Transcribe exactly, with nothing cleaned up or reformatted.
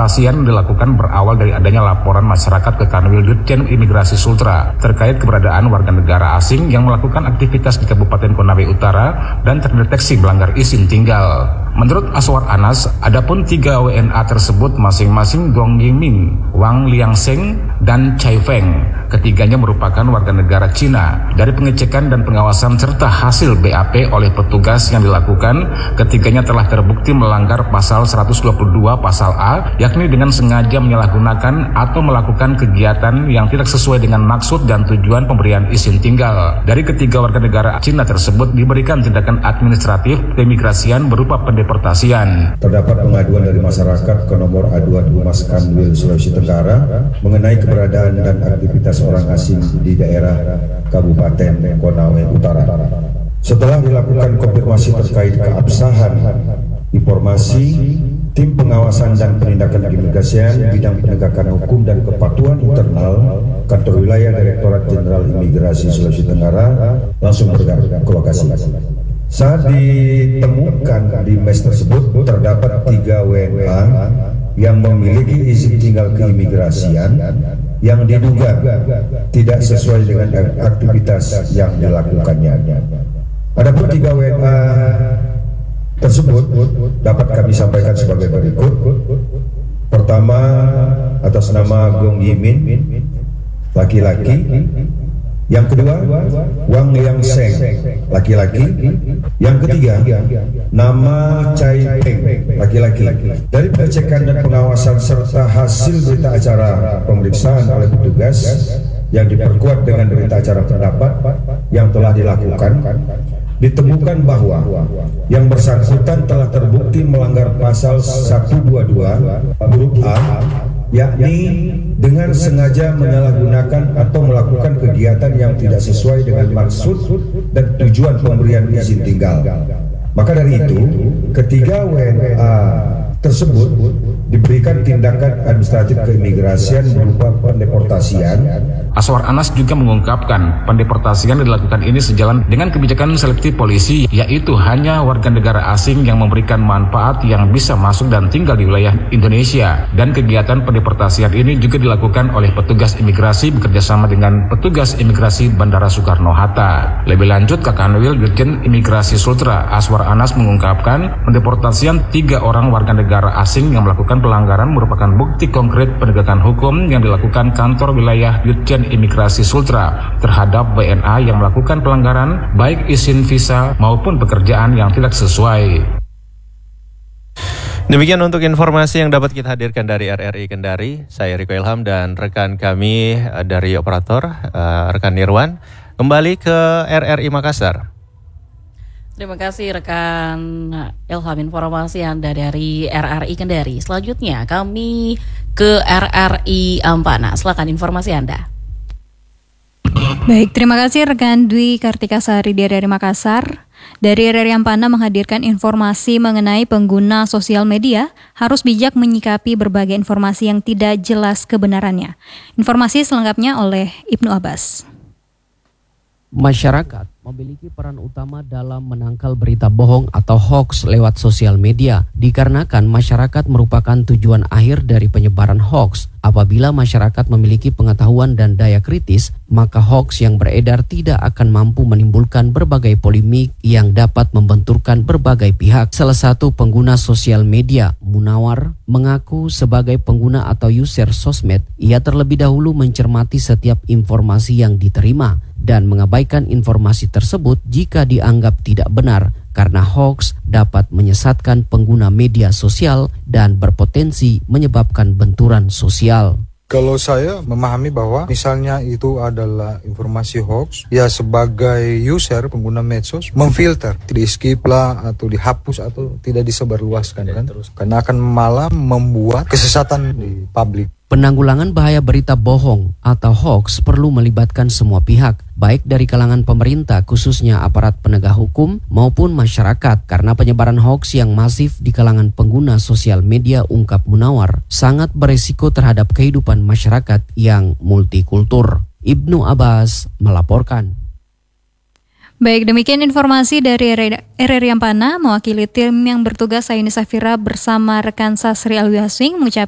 pendeportasian dilakukan berawal dari adanya laporan masyarakat ke Kanwil Ditjen Imigrasi Sultra terkait keberadaan warga negara asing yang melakukan aktivitas di Kabupaten Konawe Utara dan terdeteksi melanggar izin tinggal. Menurut Aswar Anas, adapun tiga W N A tersebut masing-masing Gong Yingmin, Wang Liangseng, dan Chai Feng. Ketiganya merupakan warga negara Cina. Dari pengecekan dan pengawasan serta hasil B A P oleh petugas yang dilakukan, ketiganya telah terbukti melanggar pasal seratus dua puluh dua pasal A, yakni dengan sengaja menyalahgunakan atau melakukan kegiatan yang tidak sesuai dengan maksud dan tujuan pemberian izin tinggal. Dari ketiga warga negara Cina tersebut diberikan tindakan administratif keimigrasian berupa pendeportasian. Terdapat pengaduan dari masyarakat ke nomor aduan Humas Kanwil Sulawesi Tenggara mengenai keberadaan dan aktivitas orang asing di daerah Kabupaten Konawe Utara. Setelah dilakukan konfirmasi terkait keabsahan informasi, tim pengawasan dan penindakan keimigrasian bidang penegakan hukum dan kepatuhan internal Kantor Wilayah Direktorat Jenderal Imigrasi Sulawesi Tenggara langsung bergerak ke lokasi. Saat ditemukan di mes tersebut terdapat tiga W N A yang memiliki izin tinggal keimigrasian yang diduga tidak sesuai dengan aktivitas yang dilakukannya. Adapun tiga W N A tersebut dapat kami sampaikan sebagai berikut. Pertama, atas nama Gong Yimin, laki-laki. Yang kedua, Wang Liangseng, laki-laki. Yang ketiga, nama Chai Feng, laki-laki. Dari pengecekan dan pengawasan serta hasil berita acara pemeriksaan oleh petugas yang diperkuat dengan berita acara pendapat yang telah dilakukan, ditemukan bahwa yang bersangkutan telah terbukti melanggar pasal seratus dua puluh dua huruf A, yakni dengan sengaja menyalahgunakan atau melakukan kegiatan yang tidak sesuai dengan maksud dan tujuan pemberian izin tinggal. Maka dari itu, ketiga W N A tersebut diberikan tindakan administratif keimigrasian berupa pendeportasian. Aswar Anas juga mengungkapkan pendeportasian yang dilakukan ini sejalan dengan kebijakan selektif polisi, yaitu hanya warga negara asing yang memberikan manfaat yang bisa masuk dan tinggal di wilayah Indonesia. Dan kegiatan pendeportasian ini juga dilakukan oleh petugas imigrasi bekerjasama dengan petugas imigrasi Bandara Soekarno-Hatta. Lebih lanjut, Kakanwil Ditjen Imigrasi Sultra Aswar Anas mengungkapkan pendeportasian tiga orang warga negara asing yang melakukan pelanggaran merupakan bukti konkret penegakan hukum yang dilakukan Kantor Wilayah Ditjen Imigrasi Sultra terhadap W N A yang melakukan pelanggaran baik izin visa maupun pekerjaan yang tidak sesuai. Demikian untuk informasi yang dapat kita hadirkan dari R R I Kendari. Saya Riko Ilham dan rekan kami dari operator, uh, rekan Nirwan. Kembali ke R R I Makassar. Terima kasih rekan Ilham informasi Anda dari R R I Kendari. Selanjutnya kami ke R R I Ampana. Silakan informasi Anda. Baik, terima kasih rekan Dwi Kartika Sari dari Makassar. Dari R R I Ampana menghadirkan informasi mengenai pengguna sosial media harus bijak menyikapi berbagai informasi yang tidak jelas kebenarannya. Informasi selengkapnya oleh Ibnu Abbas. Masyarakat memiliki peran utama dalam menangkal berita bohong atau hoax lewat sosial media, dikarenakan masyarakat merupakan tujuan akhir dari penyebaran hoax. Apabila masyarakat memiliki pengetahuan dan daya kritis, maka hoax yang beredar tidak akan mampu menimbulkan berbagai polemik yang dapat membenturkan berbagai pihak. Salah satu pengguna sosial media, Munawar, mengaku sebagai pengguna atau user sosmed, ia terlebih dahulu mencermati setiap informasi yang diterima dan mengabaikan informasi tersebut jika dianggap tidak benar, karena hoax dapat menyesatkan pengguna media sosial dan berpotensi menyebabkan benturan sosial. Kalau saya memahami bahwa misalnya itu adalah informasi hoax, ya sebagai user pengguna medsos memfilter, di skip lah atau dihapus atau tidak disebarluaskan kan, karena akan malah membuat kesesatan di publik. Penanggulangan bahaya berita bohong atau hoax perlu melibatkan semua pihak, baik dari kalangan pemerintah khususnya aparat penegak hukum maupun masyarakat, karena penyebaran hoax yang masif di kalangan pengguna sosial media, ungkap Munawar, sangat beresiko terhadap kehidupan masyarakat yang multikultur. Ibnu Abbas melaporkan. Baik, demikian informasi dari R R I Ampana. Mewakili tim yang bertugas, saya Yuni Safira bersama rekan Sasri Alwi Hasing mengucapkan